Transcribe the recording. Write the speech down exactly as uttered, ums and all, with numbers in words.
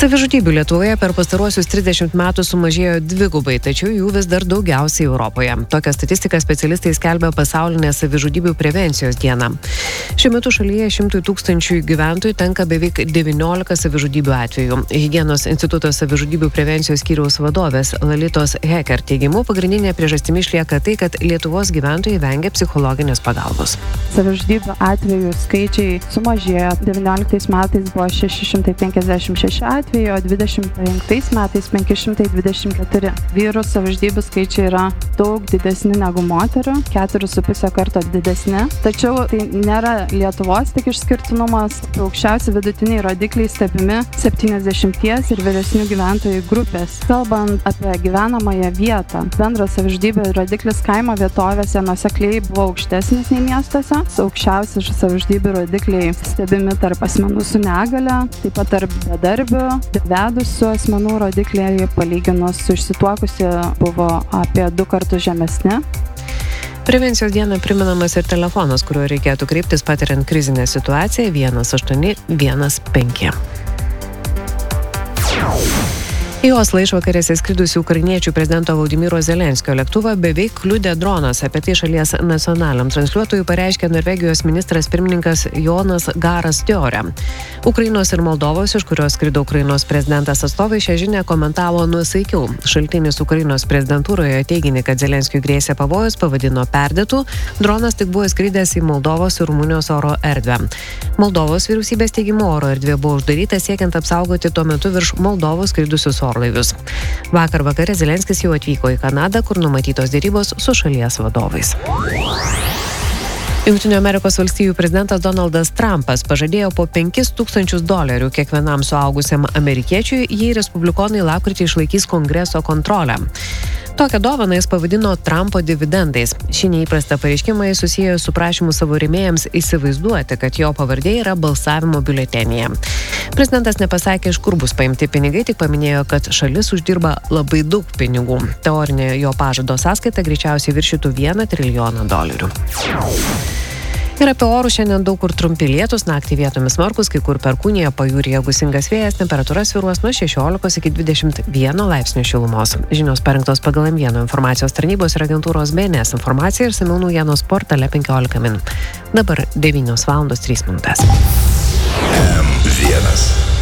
Savižudybių Lietuvoje per pastaruosius trisdešimt metų sumažėjo dvigubai, tačiau jų vis dar daugiausiai Europoje. Tokią statistiką specialistai skelbia pasaulinę savižudybių prevencijos dieną. Šiuo metu šalyje šimtui tūkstančių gyventojų tenka beveik devyniolika savižudybių atvejų. Higienos instituto savižudybių prevencijos skyriaus vadovės Lalitos Heker teigimu, pagrindinė priežastimi išlieka tai, kad Lietuvos gyventojai vengia psichologinės pagalbos. Savižudybių atvejų skaičiai sumažėjo. devynioliktais metais buvo šeši šimtai penkiasdešimt šeši atvejai, o dvidešimt penktais metais penki šimtai dvidešimt keturi. Vyrų savižudybių skaičiai yra daug didesni negu moterų, keturis su pusę karto didesni. Tačiau tai nėra Lietuvos tik išskirtinumas. Aukščiausi vidutiniai rodikliai stebimi septyniasdešimties ir vyresnių gyventojų grupės. Kalbant apie gyvenamąją vietą, bendras savižudybių rodiklis kaimo vietovėse nuosekliai buvo aukštesnis nei miestuose. Aukščiausi savižudybių rodikliai stebimi tarp asmenų su negale, taip pat tarp bedarbių, vedusių asmenų rodikliai palyginus su išsituokusiu buvo apie du kartus žemesni. Prevencijos dieną priminamas ir telefonas, kuriuo reikėtų kreiptis patiriant krizinę situaciją vienas aštuoni vienas penki. Į Oslą išvakarėse skridusių ukrainiečių prezidento Volodymyro Zelenskio lėktuvą beveik kliudė dronas. Apie tai šalies nacionaliniam transliuotojui pareiškė Norvegijos ministras pirmininkas Jonas Garas Diore. Ukrainos ir Moldovos, iš kurios skrido Ukrainos prezidentas atstovai, šią žinią komentavo nuosaikiau. Šaltinis Ukrainos prezidentūroje teiginį, kad Zelenskiui grėsė pavojus, pavadino perdėtų. Dronas tik buvo skridęs į Moldovos ir Rumunijos oro erdvę. Moldovos vyriausybės teigimu oro erdvė buvo uždaryta siekiant apsaugoti tuo metu virš Moldovos skridusius orlaivius. Vakar vakare Zelenskis jau atvyko į Kanadą, kur numatytos dėrybos su šalies vadovais. Jungtinių Amerikos valstijų prezidentas Donaldas Trumpas pažadėjo po penkis tūkstančius dolerių kiekvienam suaugusiam amerikiečiui, jei respublikonai lapkritį išlaikys Kongreso kontrolę. Tokią dovaną jis pavadino Trumpo dividendais. Šį neįprastą pareiškimą jis susiejo su prašymu savo rėmėjams įsivaizduoti, kad jo pavardė yra balsavimo biuletenyje. Prezidentas nepasakė, iš kur bus paimti pinigai, tik paminėjo, kad šalis uždirba labai daug pinigų. Teorinė jo pažado sąskaita greičiausiai viršytų vieną trilijoną dolerių. Ir apie orų šiandien daug kur trumpi lietūs, naktį vietomis smarkūs, kai kur perkūnija, pajūryje gūsingas vėjas, temperatūra svyruos nuo šešiolikos iki dvidešimt vieno laipsnių šilumos. Žinios parengtos pagal M vienas informacijos tarnybos ir agentūros B N S informaciją ir išsamiau naujienos portale penkiolika min. Dabar devynios valandos trys minutės. M vienas.